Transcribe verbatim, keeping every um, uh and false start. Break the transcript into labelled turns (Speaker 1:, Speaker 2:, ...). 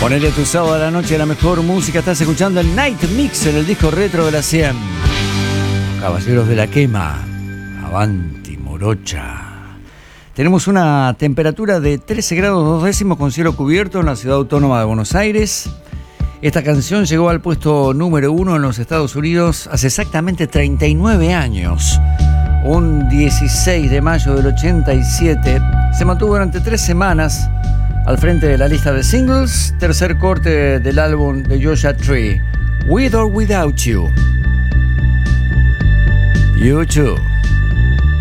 Speaker 1: Ponele tu sábado a la noche la mejor música. Estás escuchando el Night Mix en el disco retro de la cien. Caballeros de la Quema. Avanti, morocha. Tenemos una temperatura de trece grados dos décimos con cielo cubierto en la ciudad autónoma de Buenos Aires. Esta canción llegó al puesto número uno en los Estados Unidos hace exactamente treinta y nueve años. Un dieciséis de mayo del ochenta y siete. Se mantuvo durante tres semanas al frente de la lista de singles, tercer corte del álbum de Joshua Tree, With or Without You. You Too.